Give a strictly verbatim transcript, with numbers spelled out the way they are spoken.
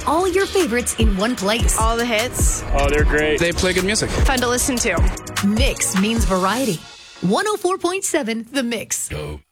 all your favorites in one place. All the hits. Oh, they're great. They play good music. Fun to listen to. Mix means variety. one oh four point seven The Mix. Go.